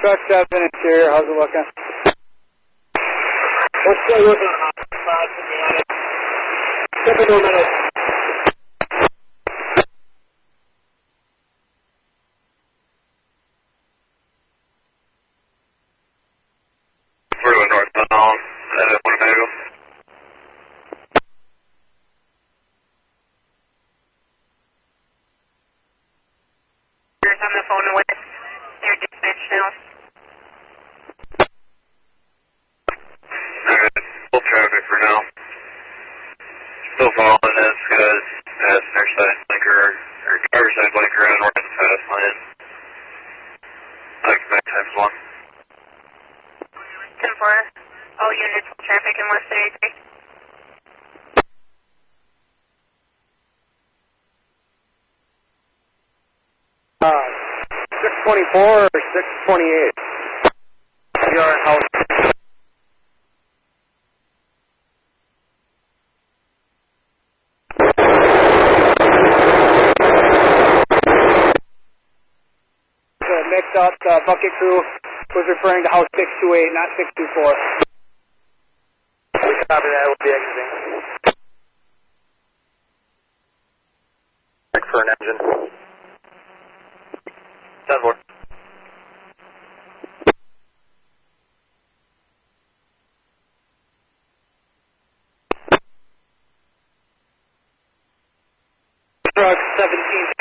Truck 7 interior, how's it looking? We're still working on clouds in the attic. Typical minutes. We're doing northbound, Winnebago. You're on the phone with your dispatch now. Alright, full traffic for now. Still following this because passenger side blinker, or driver side blinker, and we're in the fast lane. I expect times 1. 10-4, all units, full traffic in West 33. Uh, 624 or 628? You're in house. Mixed up, the bucket crew was referring to house 628, not 624. We copy that, we'll be exiting. Check for an engine. 10-4. Truck 17